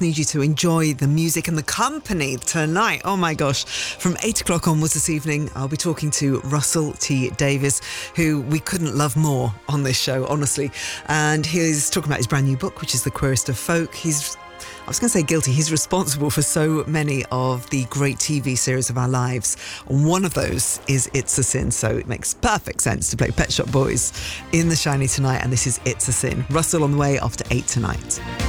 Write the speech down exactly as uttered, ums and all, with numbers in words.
need you to enjoy the music and the company tonight. Oh my gosh. From eight o'clock onwards this evening, I'll be talking to Russell T Davies, who we couldn't love more on this show, honestly. And he's talking about his brand new book, which is The Queerest of Folk. He's I was going to say guilty. He's responsible for so many of the great T V series of our lives. One of those is It's a Sin, so it makes perfect sense to play Pet Shop Boys in The Shiny tonight, and this is It's a Sin. Russell on the way after eight tonight.